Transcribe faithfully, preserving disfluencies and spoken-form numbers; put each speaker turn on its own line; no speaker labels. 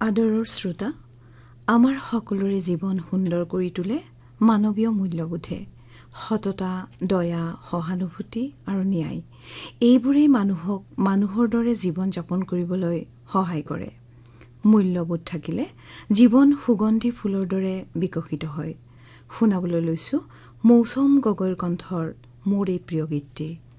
আদৰৰ শ্ৰোতা, আমাৰ সকলোৰে জীৱন সুন্দৰ কৰি তোলে মানৱীয় মূল্যবোধে। সততা, দয়া, সহানুভূতি আৰু ন্যায় এইবোৰেই মানুহক মানুহৰ দৰে জীৱন যাপন কৰিবলৈ সহায় কৰে। মূল্যবোধ থাকিলে জীৱন সুগন্ধি ফুলৰ দৰে বিকশিত হয়। শুনাবলৈ লৈছো মৌচম গগৈৰ কণ্ঠৰ মোৰ এই প্ৰিয় গীতটি।